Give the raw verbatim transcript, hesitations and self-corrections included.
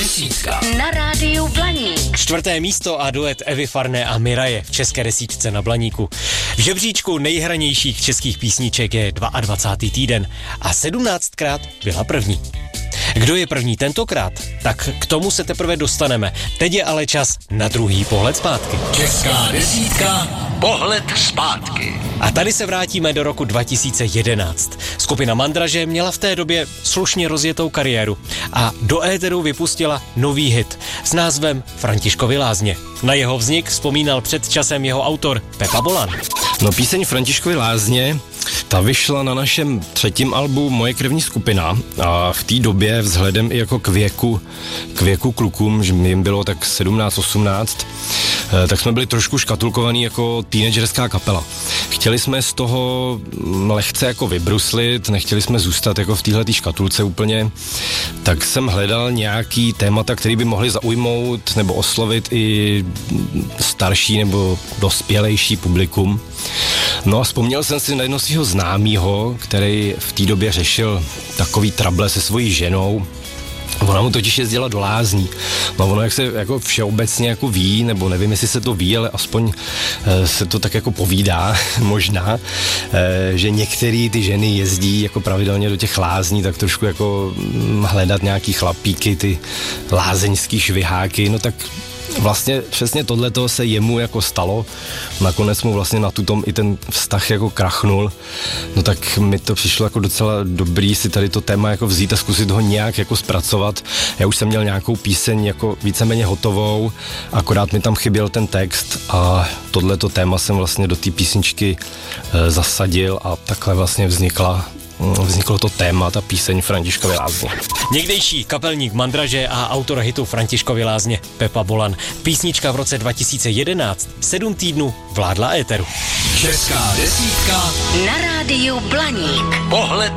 desítka na rádiu Blaník. Čtvrté místo a duet Evy Farné a Miraje v české desítce na Blaníku. V žebříčku nejhranějších českých písniček je dvacátý druhý týden a sedmnáctkrát byla první. Kdo je první tentokrát? Tak k tomu se teprve dostaneme. Teď je ale čas na druhý pohled zpátky. Česká desítka, pohled zpátky. A tady se vrátíme do roku dva tisíce jedenáct. Skupina Mandraže měla v té době slušně rozjetou kariéru a do éteru vypustila nový hit s názvem Františkovy lázně. Na jeho vznik vzpomínal před časem jeho autor Pepa Bolan. No, píseň Františkovy lázně, ta vyšla na našem třetím albu Moje krevní skupina a v té době vzhledem i jako k věku, k věku klukům, že jim bylo tak sedmnáct osmnáct, tak jsme byli trošku škatulkovaný jako teenagerská kapela. Chtěli jsme z toho lehce jako vybruslit, nechtěli jsme zůstat jako v téhletý škatulce úplně, tak jsem hledal nějaký témata, který by mohly zaujmout nebo oslovit i starší nebo dospělejší publikum. No a vzpomněl jsem si na jedno svého známýho, který v té době řešil takový trable se svojí ženou. Ona mu totiž jezdila do lázní. No ono, jak se jako všeobecně jako ví, nebo nevím, jestli se to ví, ale aspoň e, se to tak jako povídá, možná, e, že některé ty ženy jezdí jako pravidelně do těch lázní, tak trošku jako hm, hledat nějaký chlapíky, ty lázeňský šviháky, no tak vlastně přesně tohleto se jemu jako stalo. Nakonec mu vlastně na tutom i ten vztah jako krachnul. No tak mi to přišlo jako docela dobrý si tady to téma jako vzít a zkusit ho nějak jako zpracovat. Já už jsem měl nějakou píseň jako víceméně hotovou, akorát mi tam chyběl ten text a tohleto téma jsem vlastně do té písničky e, zasadil a takhle vlastně vznikla Vzniklo to téma, ta píseň Františkovy lázně. Někdejší kapelník Mandraže a autor hitu Františkovy lázně Pepa Bolan. Písnička v roce dva tisíce jedenáct sedm týdnů vládla éteru. Česká desítka na rádiu Blaník. Pohled